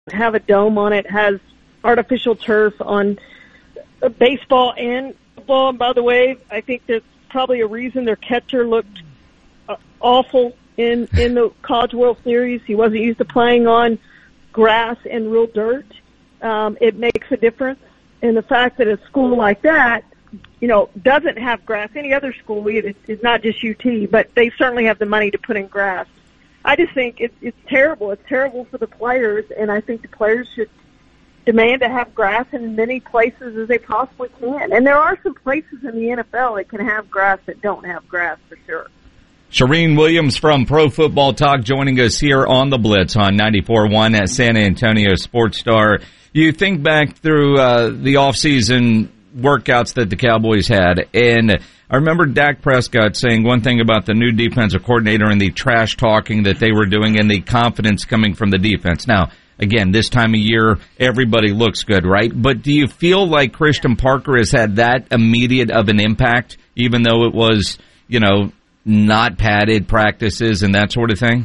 have a dome on it, has artificial turf on baseball and football. And by the way, I think there's probably a reason their catcher looked awful in the College World Series. He wasn't used to playing on grass and real dirt. It makes a difference. And the fact that a school like that, doesn't have grass. Any other school, it's not just UT, but they certainly have the money to put in grass. I just think it's terrible. It's terrible for the players, and I think the players should demand to have grass in as many places as they possibly can. And there are some places in the NFL that can have grass that don't have grass for sure. Charean Williams from Pro Football Talk joining us here on The Blitz on 94.1 at San Antonio Sports Star. You think back through the offseason workouts that the Cowboys had, and I remember Dak Prescott saying one thing about the new defensive coordinator and the trash talking that they were doing and the confidence coming from the defense. Now, again, this time of year, everybody looks good, right? But do you feel like Christian Parker has had that immediate of an impact, even though it was, not padded practices and that sort of thing?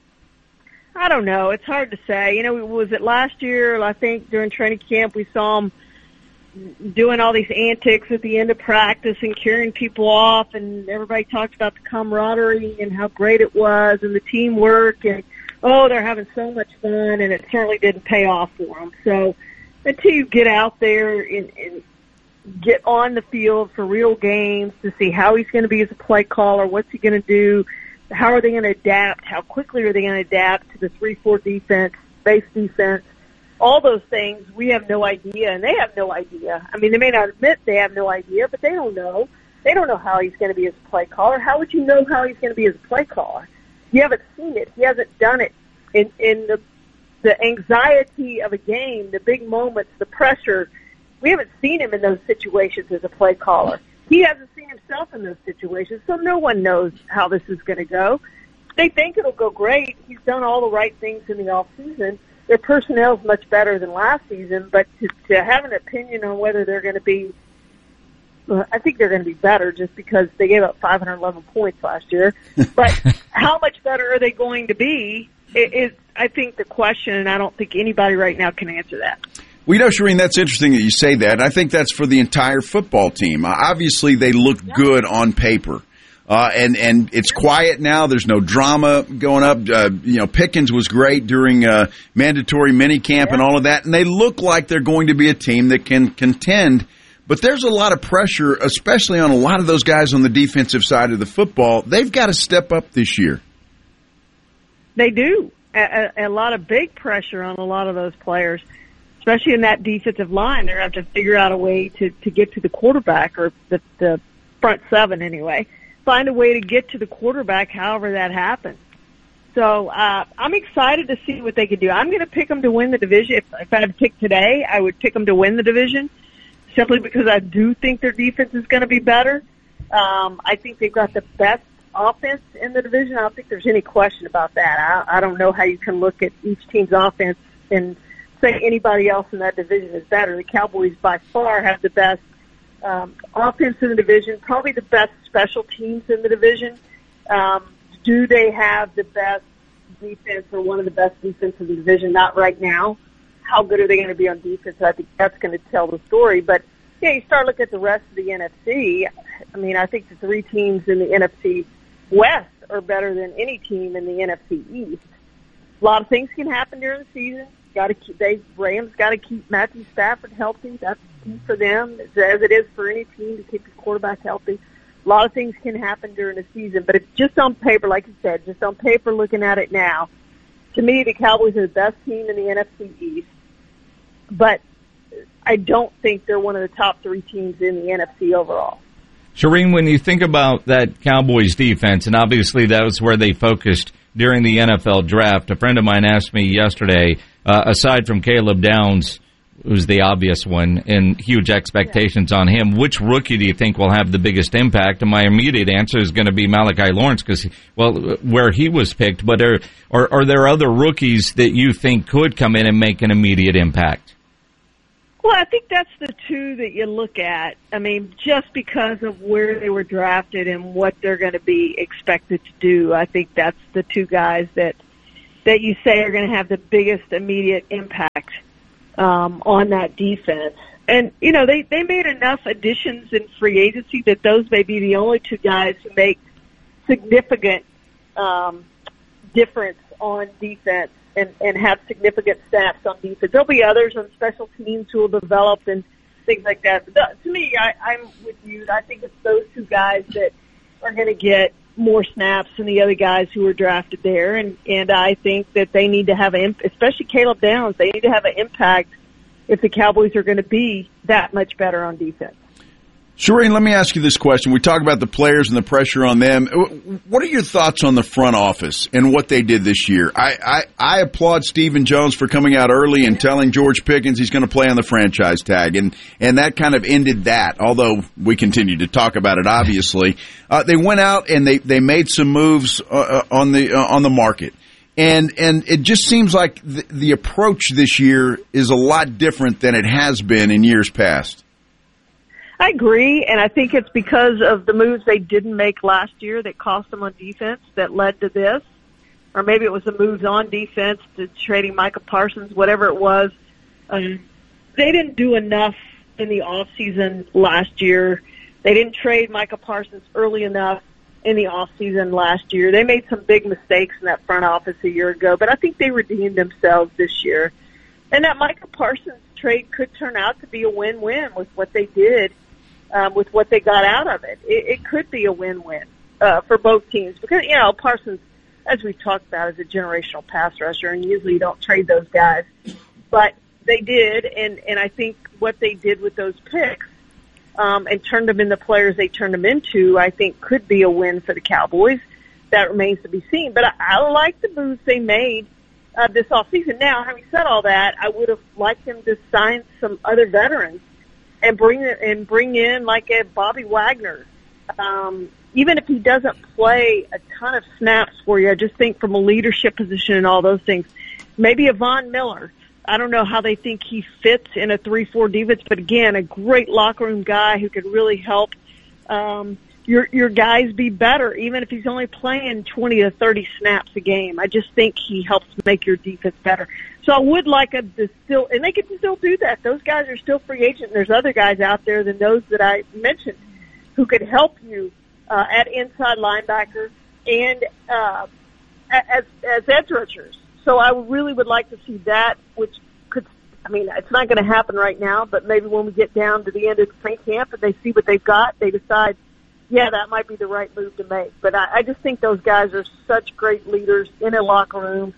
I don't know. It's hard to say. Was it last year? I think during training camp we saw him doing all these antics at the end of practice and carrying people off, and everybody talked about the camaraderie and how great it was and the teamwork, and they're having so much fun, and it certainly didn't pay off for them. So until you get out there and get on the field for real games to see how he's going to be as a play caller, what's he going to do, how are they going to adapt, how quickly are they going to adapt to the 3-4 defense, base defense, all those things, we have no idea, and they have no idea. I mean, they may not admit they have no idea, but they don't know. They don't know how he's going to be as a play caller. How would you know how he's going to be as a play caller? You haven't seen it. He hasn't done it. In the anxiety of a game, the big moments, the pressure, we haven't seen him in those situations as a play caller. He hasn't seen himself in those situations, so no one knows how this is going to go. They think it'll go great. He's done all the right things in the off-season. Their personnel is much better than last season, but to have an opinion on whether they're going to be, I think they're going to be better just because they gave up 511 points last year. But how much better are they going to be is, I think, the question, and I don't think anybody right now can answer that. Well, Charean, that's interesting that you say that. I think that's for the entire football team. Obviously, they look good on paper. And it's quiet now. There's no drama going up. Pickens was great during mandatory minicamp and all of that. And they look like they're going to be a team that can contend. But there's a lot of pressure, especially on a lot of those guys on the defensive side of the football. They've got to step up this year. They do. A lot of big pressure on a lot of those players, especially in that defensive line. They're going to have to figure out a way to get to the quarterback, or the front seven anyway. Find a way to get to the quarterback however that happens. So I'm excited to see what they can do. I'm going to pick them to win the division. If I had to pick today, I would pick them to win the division simply because I do think their defense is going to be better. I think they've got the best offense in the division. I don't think there's any question about that. I don't know how you can look at each team's offense and say anybody else in that division is better. The Cowboys by far have the best offense in the division, probably the best special teams in the division. Do they have the best defense or one of the best defenses in the division? Not right now. How good are they going to be on defense? I think that's going to tell the story. But, you start looking at the rest of the NFC. I mean, I think the three teams in the NFC West are better than any team in the NFC East. A lot of things can happen during the season. Rams got to keep Matthew Stafford healthy. That's key for them, as it is for any team, to keep the quarterback healthy. A lot of things can happen during the season, but it's just on paper, like you said, just on paper looking at it now. To me, the Cowboys are the best team in the NFC East, but I don't think they're one of the top three teams in the NFC overall. Charean, when you think about that Cowboys defense, and obviously that was where they focused during the NFL draft, a friend of mine asked me yesterday, aside from Caleb Downs, who's the obvious one, and huge expectations on him, which rookie do you think will have the biggest impact? And my immediate answer is going to be Malachi Lawrence, because, where he was picked. But are there other rookies that you think could come in and make an immediate impact? Well, I think that's the two that you look at. I mean, just because of where they were drafted and what they're going to be expected to do, I think that's the two guys that that you say are going to have the biggest immediate impact on that defense. And, you know, they made enough additions in free agency that those may be the only two guys who make significant difference on defense and have significant snaps on defense. There'll be others on special teams who will develop and things like that. But to me, I'm with you. I think it's those two guys that are going to get more snaps than the other guys who were drafted there. And I think that they need to have especially Caleb Downs, they need to have an impact if the Cowboys are going to be that much better on defense. Shireen, let me ask you this question. We talk about the players and the pressure on them. What are your thoughts on the front office and what they did this year? I applaud Stephen Jones for coming out early and telling George Pickens he's going to play on the franchise tag, and that kind of ended that, although we continue to talk about it, obviously. They went out and they made some moves on the market. And it just seems like the approach this year is a lot different than it has been in years past. I agree, and I think it's because of the moves they didn't make last year that cost them on defense that led to this. Or maybe it was the moves on defense to trading Micah Parsons, whatever it was. They didn't do enough in the offseason last year. They didn't trade Micah Parsons early enough in the offseason last year. They made some big mistakes in that front office a year ago, but I think they redeemed themselves this year. And that Micah Parsons trade could turn out to be a win-win with what they did. With what they got out of it. It could be a win-win for both teams because, you know, Parsons, as we've talked about, is a generational pass rusher, and usually you don't trade those guys. But they did, and I think what they did with those picks and turned them into players they turned them into, I think could be a win for the Cowboys. That remains to be seen. But I like the moves they made this offseason. Now, having said all that, I would have liked them to sign some other veterans and bring in like a Bobby Wagner. Even if he doesn't play a ton of snaps for you, I just think from a leadership position and all those things, maybe a Von Miller. I don't know how they think he fits in a 3-4 defense, but again, a great locker room guy who could really help your guys be better, even if he's only playing 20 to 30 snaps a game. I just think he helps make your defense better. So I would like and they can still do that. Those guys are still free agent. There's other guys out there than those that I mentioned who could help you at inside linebacker and as edge rushers. So I really would like to see that, which could, I mean, it's not going to happen right now, but maybe when we get down to the end of training camp and they see what they've got, they decide, yeah, that might be the right move to make. But I just think those guys are such great leaders in a locker room.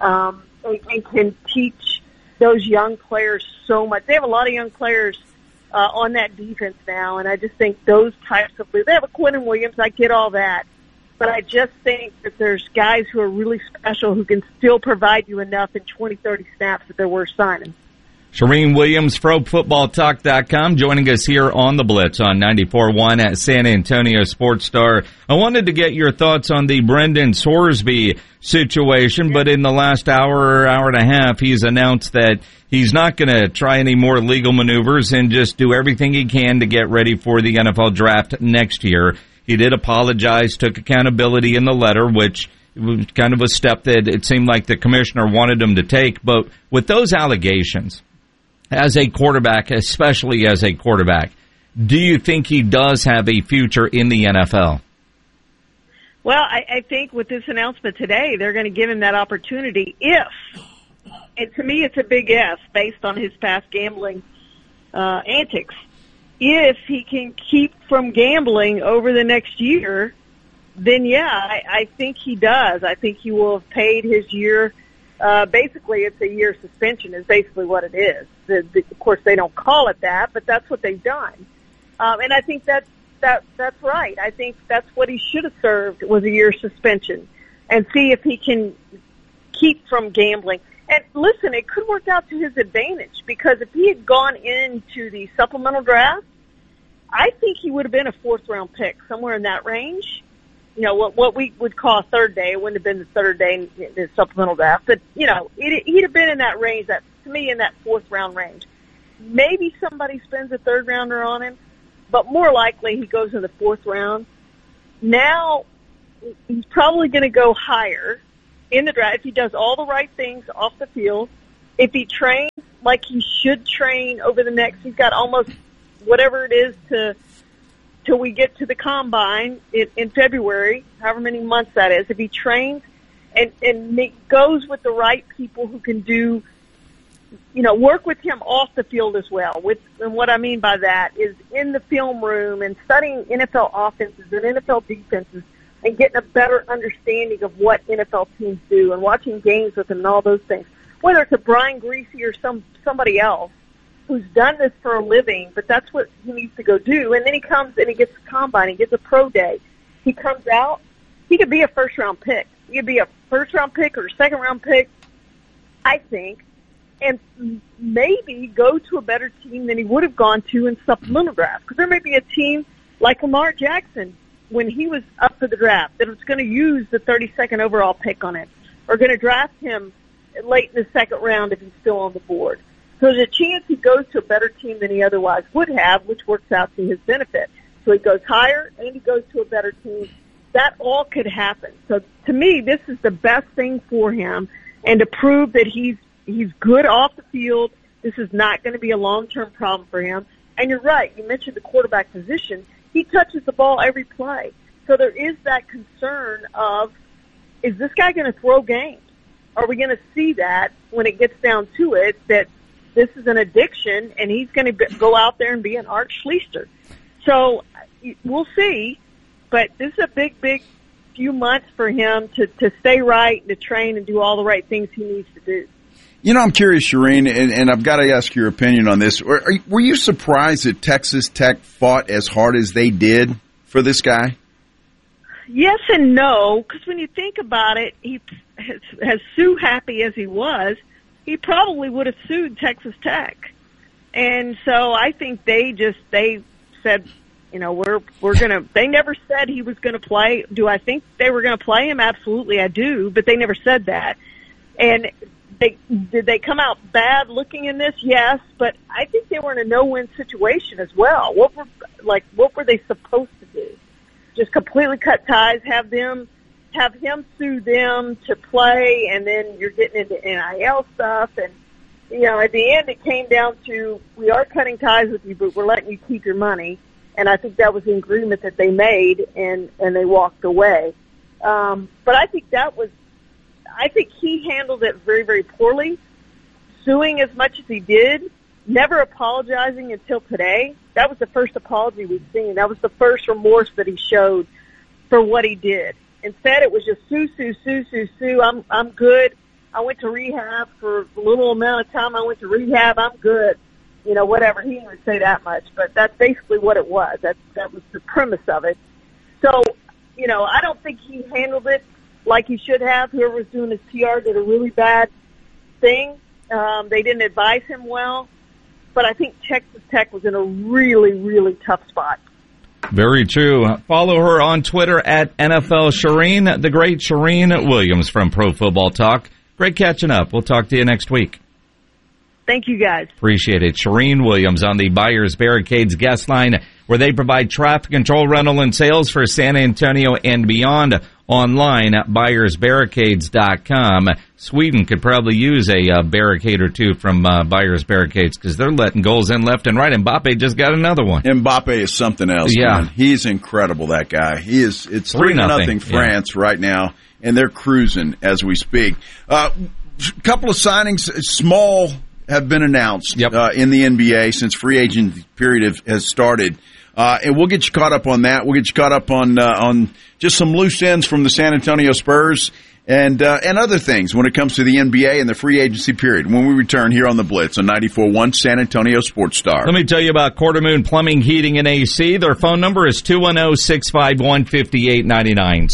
And can teach those young players so much. They have a lot of young players on that defense now, and I just think those types of leaders. They have a Quentin Williams, I get all that, but I just think that there's guys who are really special who can still provide you enough in 20, 30 snaps that they're worth signing. Charean Williams, ProFootballTalk.com, joining us here on The Blitz on 94.1 at San Antonio Sports Star. I wanted to get your thoughts on the Brendan Sorsby situation, but in the last hour and a half, he's announced that he's not going to try any more legal maneuvers and just do everything he can to get ready for the NFL draft next year. He did apologize, took accountability in the letter, which was kind of a step that it seemed like the commissioner wanted him to take. But with those allegations, as a quarterback, especially as a quarterback, do you think he does have a future in the NFL? Well, I think with this announcement today, they're going to give him that opportunity if, and to me it's a big if based on his past gambling antics, if he can keep from gambling over the next year, then yeah, I think he does. I think he will have paid his year. Basically, it's a year suspension is basically what it is. Of course, they don't call it that, but that's what they've done. And I think that's right. I think that's what he should have served was a year suspension and see if he can keep from gambling. And listen, it could work out to his advantage because if he had gone into the supplemental draft, I think he would have been a 4th-round pick, somewhere in that range. You know, what we would call a third day. It wouldn't have been the third day in the supplemental draft. But, you know, he'd have been in that range, that to me, in that 4th-round range. Maybe somebody spends a 3rd-rounder on him, but more likely he goes in the 4th round. Now he's probably going to go higher in the draft, if he does all the right things off the field, if he trains like he should train over the next, he's got almost whatever it is till we get to the combine in February, however many months that is. If he trains and goes with the right people who can do, work with him off the field as well. And what I mean by that is in the film room and studying NFL offenses and NFL defenses and getting a better understanding of what NFL teams do and watching games with them and all those things. Whether it's a Brian Griese or somebody else who's done this for a living, but that's what he needs to go do. And then he comes and he gets a combine, he gets a pro day. He comes out, he could be a first-round pick. He could be a first-round pick or a second-round pick, I think, and maybe go to a better team than he would have gone to in supplemental draft. Because there may be a team like Lamar Jackson when he was up for the draft that was going to use the 32nd overall pick on him or going to draft him late in the second round if he's still on the board. So there's a chance he goes to a better team than he otherwise would have, which works out to his benefit. So he goes higher and he goes to a better team. That all could happen. So to me, this is the best thing for him, and to prove that he's good off the field. This is not going to be a long-term problem for him. And you're right. You mentioned the quarterback position. He touches the ball every play. So there is that concern of, is this guy going to throw games? Are we going to see that when it gets down to it, that this is an addiction and he's going to go out there and be an Art Schlichter? So we'll see. But this is a big, big few months for him to stay right, and to train and do all the right things he needs to do. I'm curious, Charean, and I've got to ask your opinion on this. Were you surprised that Texas Tech fought as hard as they did for this guy? Yes and no, because when you think about it, he as Sue happy as he was, he probably would have sued Texas Tech. And so I think they said, we're going to, they never said he was going to play. Do I think they were going to play him? Absolutely, I do, but they never said that. And did they come out bad looking in this? Yes, but I think they were in a no-win situation as well. What were they supposed to do? Just completely cut ties, have him sue them to play, and then you're getting into NIL stuff. And, at the end it came down to, we are cutting ties with you, but we're letting you keep your money. And I think that was the agreement that they made, and they walked away. But I think he handled it very, very poorly, suing as much as he did, never apologizing until today. That was the first apology we've seen. That was the first remorse that he showed for what he did. Instead, it was just sue. I'm good. I went to rehab for a little amount of time. I'm good. Whatever. He didn't even say that much, but that's basically what it was. That was the premise of it. So, I don't think he handled it like he should have. Whoever was doing his PR did a really bad thing. They didn't advise him well. But I think Texas Tech was in a really, really tough spot. Very true. Follow her on Twitter at NFL Charean, the great Charean Williams from Pro Football Talk. Great catching up. We'll talk to you next week. Thank you, guys. Appreciate it. Charean Williams on the Buyers Barricades guest line, where they provide traffic control, rental, and sales for San Antonio and beyond. Online at buyersbarricades.com. Sweden could probably use a barricade or two from Buyers Barricades, because they're letting goals in left and right. Mbappe just got another one. Mbappe is something else. Yeah. Man. He's incredible, that guy. It's 3-0 France right now, and they're cruising as we speak. Couple of signings, small, have been announced in the NBA since free agent period has started. And we'll get you caught up on that. We'll get you caught up on just some loose ends from the San Antonio Spurs and other things when it comes to the NBA and the free agency period when we return here on the Blitz on 94.1 San Antonio Sports Star. Let me tell you about Quarter Moon Plumbing, Heating, and AC. Their phone number is 210-651-5899,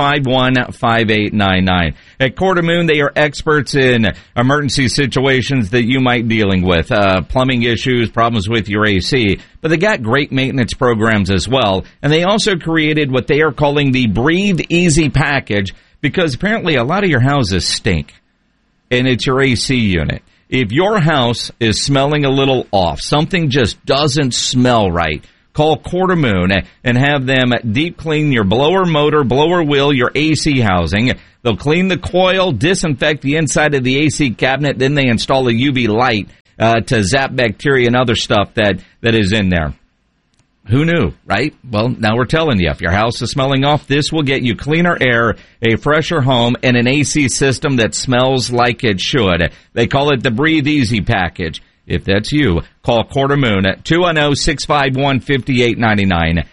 651-5899. At Quarter Moon, they are experts in emergency situations that you might be dealing with, plumbing issues, problems with your AC. But they got great maintenance programs as well. And they also created what they are calling the Breathe Easy package, because apparently a lot of your houses stink, and it's your AC unit. If your house is smelling a little off, something just doesn't smell right, Call Quartermoon and have them deep clean your blower motor, blower wheel, your AC housing. They'll clean the coil, disinfect the inside of the AC cabinet, then they install a UV light to zap bacteria and other stuff that is in there. Who knew, right? Well, now we're telling you, if your house is smelling off, this will get you cleaner air, a fresher home, and an AC system that smells like it should. They call it the Breathe Easy package. If that's you, call Quartermoon at 210-651-5899,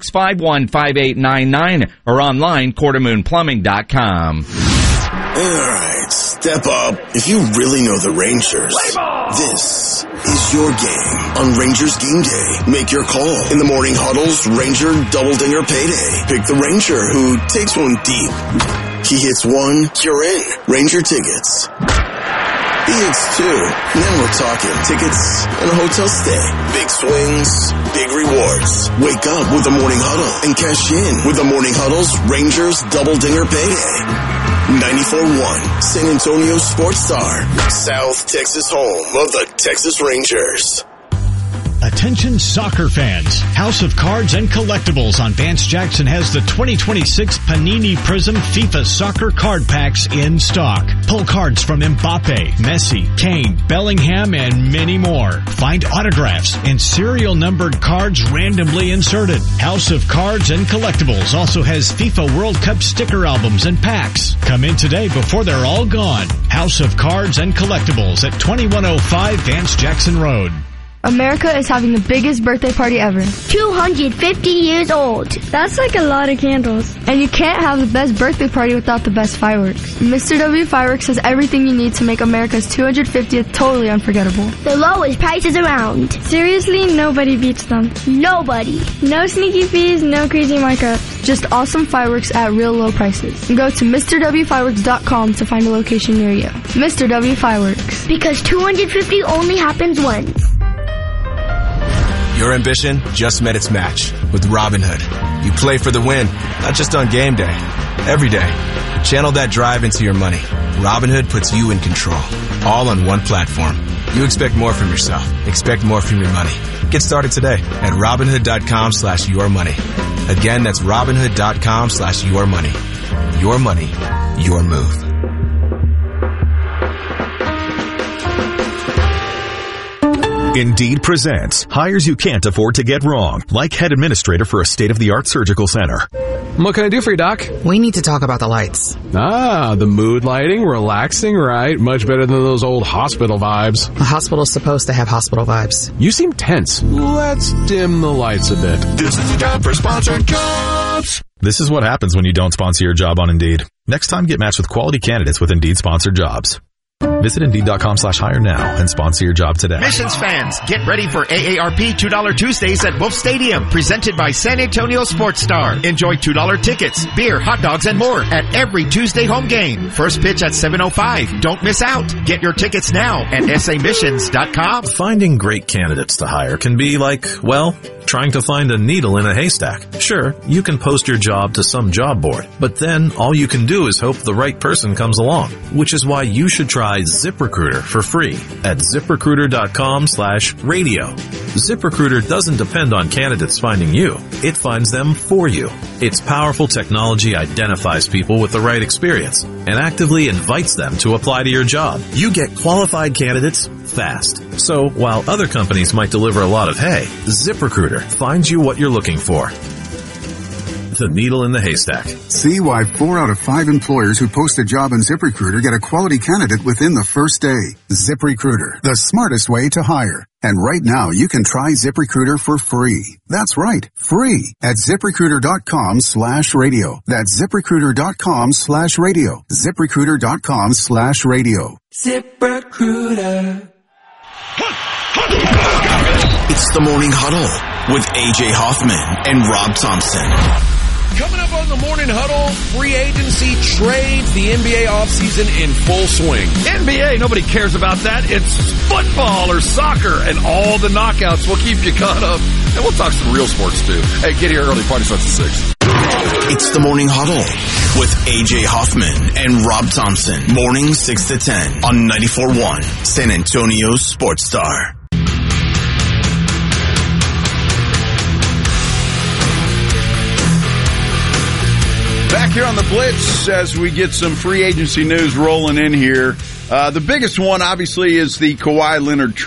651-5899, or online, quartermoonplumbing.com. All right, step up. If you really know the Rangers, this is your game on Rangers Game Day. Make your call in the morning huddles, Ranger Double Dinger Payday. Pick the Ranger who takes one deep. He hits one, you're in. Ranger tickets. He hits two. Now we're talking tickets and a hotel stay. Big swings, big rewards. Wake up with the morning huddle and cash in with the morning huddle's Rangers Double Dinger Payday. 94.1 San Antonio Sports Star, South Texas home of the Texas Rangers. Attention soccer fans. House of Cards and Collectibles on Vance Jackson has the 2026 Panini Prism FIFA Soccer Card Packs in stock. Pull cards from Mbappe, Messi, Kane, Bellingham, and many more. Find autographs and serial numbered cards randomly inserted. House of Cards and Collectibles also has FIFA World Cup sticker albums and packs. Come in today before they're all gone. House of Cards and Collectibles at 2105 Vance Jackson Road. America is having the biggest birthday party ever. 250 years old. That's like a lot of candles. And you can't have the best birthday party without the best fireworks. Mr. W Fireworks has everything you need to make America's 250th totally unforgettable. The lowest prices around. Seriously, nobody beats them. Nobody. No sneaky fees, no crazy markups. Just awesome fireworks at real low prices. Go to MrWFireworks.com to find a location near you. Mr. W Fireworks. Because 250 only happens once. Your ambition just met its match with Robinhood. You play for the win, not just on game day, every day. Channel that drive into your money. Robinhood puts you in control, all on one platform. You expect more from yourself. Expect more from your money. Get started today at Robinhood.com/yourmoney. Again, that's Robinhood.com/yourmoney. Your money, your move. Indeed presents hires you can't afford to get wrong, like head administrator for a state-of-the-art surgical center. What can I do for you, Doc? We need to talk about the lights. Ah, the mood lighting, relaxing, right? Much better than those old hospital vibes. A hospital's supposed to have hospital vibes. You seem tense. Let's dim the lights a bit. This is the time for sponsored jobs. This is what happens when you don't sponsor your job on Indeed. Next time, get matched with quality candidates with Indeed sponsored jobs. Visit Indeed.com/hire now and sponsor your job today. Missions fans, get ready for AARP $2 Tuesdays at Wolf Stadium, presented by San Antonio Sports Star. Enjoy $2 tickets, beer, hot dogs, and more at every Tuesday home game. First pitch at 7:05. Don't miss out. Get your tickets now at SAMissions.com. Finding great candidates to hire can be like, well, trying to find a needle in a haystack. Sure, you can post your job to some job board, but then all you can do is hope the right person comes along, which is why you should try ZipRecruiter for free at ZipRecruiter.com/radio. ZipRecruiter doesn't depend on candidates finding you. It finds them for you. Its powerful technology identifies people with the right experience and actively invites them to apply to your job. You get qualified candidates fast. So while other companies might deliver a lot of hay, ZipRecruiter finds you what you're looking for. The needle in the haystack. See why 4 out of 5 employers who post a job on ZipRecruiter get a quality candidate within the first day. ZipRecruiter, the smartest way to hire. And right now, you can try ZipRecruiter for free. That's right, free at ZipRecruiter.com/radio. That's ZipRecruiter.com/radio. ZipRecruiter.com/radio. ZipRecruiter. It's the Morning Huddle with A.J. Hoffman and Rob Thompson. Coming up on the Morning Huddle, free agency trades, the NBA offseason in full swing. NBA, nobody cares about that. It's football or soccer, and all the knockouts will keep you caught up. And we'll talk some real sports, too. Hey, get here early. Party starts at 6. It's the Morning Huddle with A.J. Hoffman and Rob Thompson. Morning 6 to 10 on 94.1 San Antonio Sports Star. Back here on the Blitz as we get some free agency news rolling in here. The biggest one, obviously, is the Kawhi Leonard